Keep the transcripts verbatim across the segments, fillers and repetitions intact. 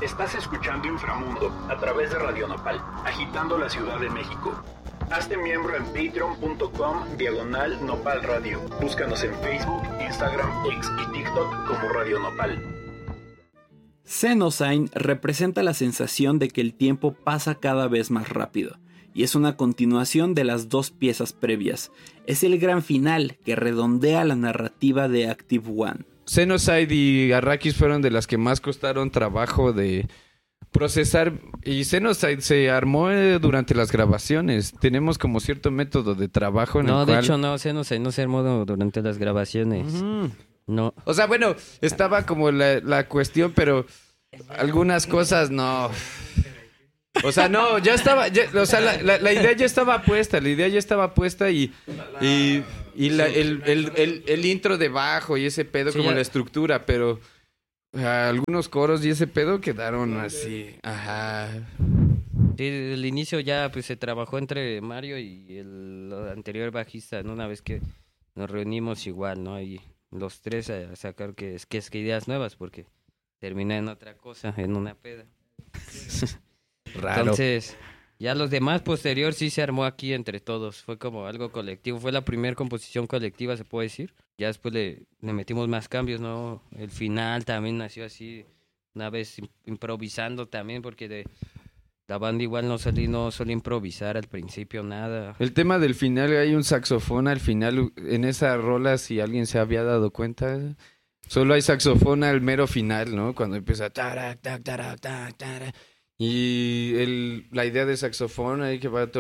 Estás escuchando Inframundo a través de Radio Nopal, agitando la Ciudad de México. Hazte miembro en patreon.com diagonal Nopal Radio. Búscanos en Facebook, Instagram, X y TikTok como Radio Nopal. Xenosign representa la sensación de que el tiempo pasa cada vez más rápido, y es una continuación de las dos piezas previas. Es el gran final que redondea la narrativa de Active One. Xenocide y Arrakis fueron de las que más costaron trabajo de procesar, y Xenocide se armó eh, durante las grabaciones. Tenemos como cierto método de trabajo en no, el cual... No, de hecho no, Xenocide no se armó durante las grabaciones. Uh-huh. No. O sea, bueno, estaba como la, la cuestión, pero algunas cosas no... O sea, no, ya estaba, ya, o sea, la, la, la idea ya estaba puesta, la idea ya estaba puesta y, y, y la, el, el, el, el intro de bajo y ese pedo, sí, como ya... la estructura, pero uh, algunos coros y ese pedo quedaron así, ajá. Sí, el inicio ya pues se trabajó entre Mario y el anterior bajista, ¿no? Una vez que nos reunimos igual, ¿no? Y los tres a sacar que es que es que ideas nuevas, porque terminé en otra cosa, en una peda. Raro. Entonces, ya los demás posterior sí se armó aquí entre todos. Fue como algo colectivo. Fue la primera composición colectiva, se puede decir. Ya después le, le metimos más cambios, ¿no? El final también nació así, una vez improvisando también, porque de la banda igual no solía, no solía improvisar al principio, nada. El tema del final, hay un saxofón al final. En esa rola, si alguien se había dado cuenta, solo hay saxofón al mero final, ¿no? Cuando empieza... Tara, tara, tara, tara, tara. Y el, la idea de saxofón ahí que va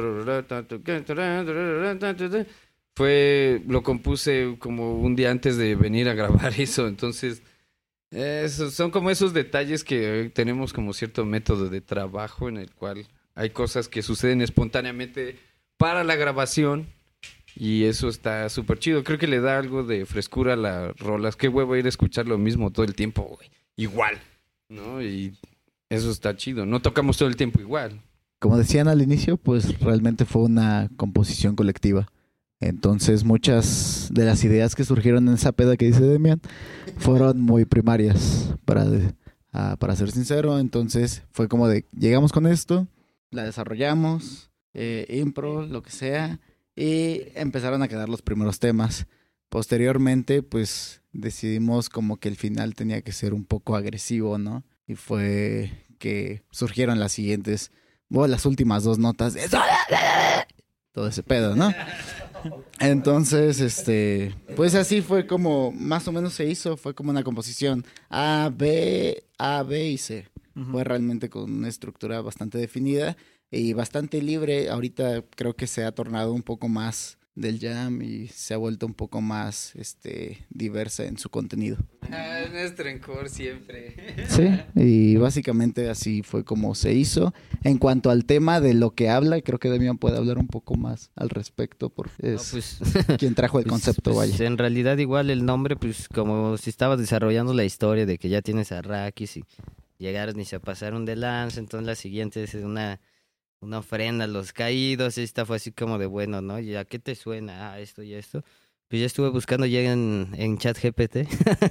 fue, lo compuse como un día antes de venir a grabar eso. Entonces esos son como esos detalles que tenemos como cierto método de trabajo en el cual hay cosas que suceden espontáneamente para la grabación y eso está súper chido. Creo que le da algo de frescura a las rolas. Qué huevo ir a escuchar lo mismo todo el tiempo, güey. Igual, ¿no? Y eso está chido. No tocamos todo el tiempo igual. Como decían al inicio, pues realmente fue una composición colectiva. Entonces muchas de las ideas que surgieron en esa peda que dice Demian fueron muy primarias, para, uh, para ser sincero. Entonces fue como de, llegamos con esto, la desarrollamos, eh, impro, lo que sea, y empezaron a quedar los primeros temas. Posteriormente, pues decidimos como que el final tenía que ser un poco agresivo, ¿no? Y fue que surgieron las siguientes, bueno, las últimas dos notas de todo ese pedo, ¿no? Entonces, este, pues así fue como más o menos se hizo, fue como una composición A, B, A, B y C. Uh-huh. Fue realmente con una estructura bastante definida y bastante libre. Ahorita creo que se ha tornado un poco más del jam y se ha vuelto un poco más este diversa en su contenido. Ah, nuestro encore siempre. Sí, y básicamente así fue como se hizo. En cuanto al tema de lo que habla, creo que Demian puede hablar un poco más al respecto, porque es no, pues, quien trajo el pues, concepto, pues, vaya. En realidad igual el nombre, pues como si estabas desarrollando la historia de que ya tienes a Arrakis y llegaron y se pasaron de lanza, entonces la siguiente es una... una ofrenda a los caídos, esta fue así como de bueno, ¿no? ¿Y a qué te suena? Ah, esto y esto. Pues ya estuve buscando ya en, en ChatGPT.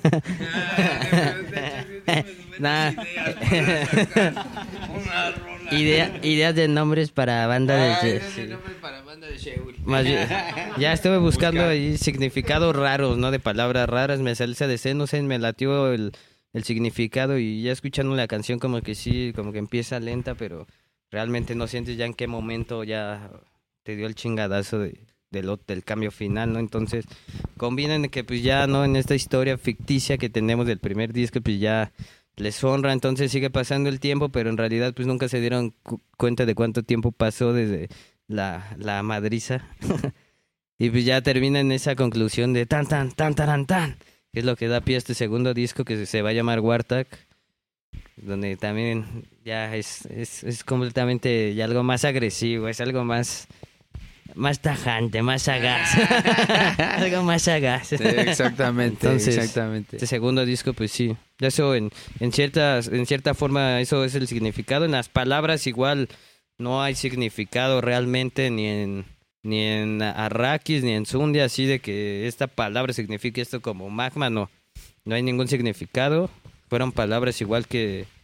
Nah. Idea, ideas de nombres para banda de... Ah, ideas de nombres para banda de Sheul. Más bien, ya estuve buscando ahí significados raros, ¿no? De palabras raras, me salió esa de Xenocide, me latió el, el significado y ya escuchando la canción como que sí, como que empieza lenta, pero... realmente no sientes ya en qué momento ya te dio el chingadazo de, de lo, del cambio final, ¿no? Entonces, combinan que pues ya, ¿no? En esta historia ficticia que tenemos del primer disco, pues ya les honra, entonces sigue pasando el tiempo, pero en realidad pues nunca se dieron cu- cuenta de cuánto tiempo pasó desde la, la madriza. Y pues ya termina en esa conclusión de tan, tan, tan, tan, tan, que es lo que da pie a este segundo disco que se va a llamar Wartag, donde también ya es, es, es completamente ya algo más agresivo, es algo más, más tajante, más sagaz. Algo más sagaz. Sí, exactamente, Entonces, exactamente. Este segundo disco, pues sí, eso en, en, ciertas, en cierta forma eso es el significado. En las palabras igual no hay significado realmente ni en, ni en Arrakis ni en Zundia, así de que esta palabra signifique esto como magma, no. No hay ningún significado. Fueron palabras igual que,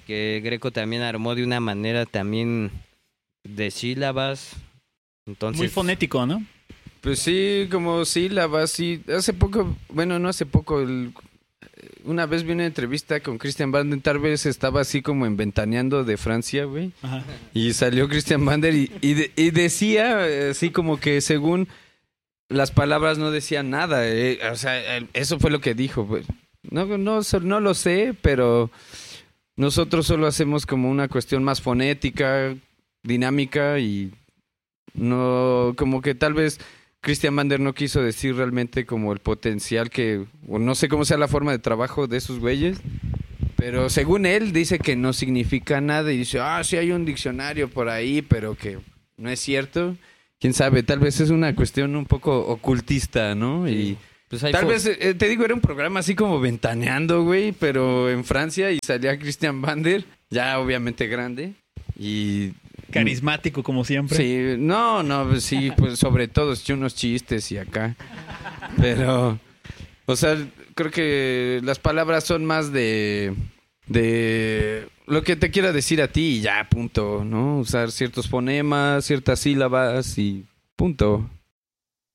que Greco también armó de una manera también de sílabas. Entonces, Muy fonético, ¿no? Pues sí, como sílabas, sí. Hace poco, bueno, no hace poco, el, una vez vi una entrevista con Christian Vander, tal vez estaba así como en Ventaneando de Francia, güey. Ajá. Y salió Christian Vander y, y, de, y decía así como que según las palabras no decían nada. Eh, o sea, eso fue lo que dijo, pues. No, no, no lo sé, pero nosotros solo hacemos como una cuestión más fonética, dinámica y no, como que tal vez Christian Vander no quiso decir realmente como el potencial que, o no sé cómo sea la forma de trabajo de esos güeyes, pero según él dice que no significa nada y dice, ah, sí hay un diccionario por ahí, pero que no es cierto. Quién sabe, tal vez es una cuestión un poco ocultista, ¿no? Sí. Y pues tal vez, eh, te digo, era un programa así como Ventaneando, güey, pero en Francia y salía Christian Vander, ya obviamente grande y carismático como siempre. Sí, no, no, sí, pues sobre todo echó unos chistes y acá. Pero, o sea, creo que las palabras son más de de lo que te quiera decir a ti y ya, punto, ¿no? Usar ciertos fonemas, ciertas sílabas y punto.